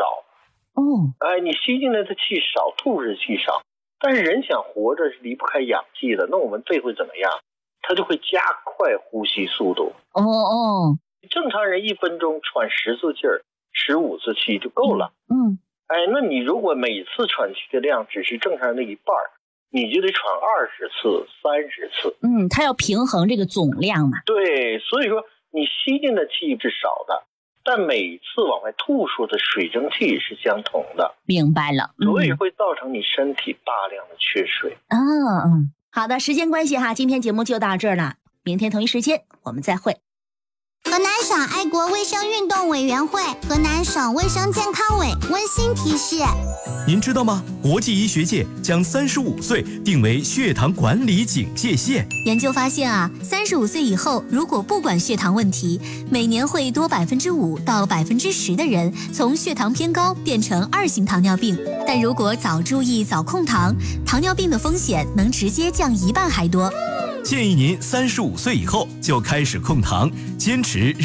少。你吸进来的气少，吐出的气少。但是人想活着是离不开氧气的，那我们肺会怎么样？它就会加快呼吸速度。正常人1分钟喘10次气儿，15次气就够了。那你如果每次喘气的量只是正常人的1半，你就得喘20次、30次。 它要平衡这个总量嘛。 对，所以说你吸进的气是少的，但每次往外吐出的水蒸气是相同的。 明白了。 所以会造成你身体大量的缺水。 好的，时间关系哈，今天节目就到这儿了，明天同一时间我们再会。 河南省爱国卫生运动委员会、河南省卫生健康委温馨提示： 您知道吗？国际医学界将35岁定为血糖管理警戒线。 研究发现啊，35岁以后，如果不管血糖问题，每年会多5%到10%的人从血糖偏高变成2型糖尿病。但如果早注意、早控糖，糖尿病的风险能直接降1半还多。 建议您35岁以后就开始控糖，坚持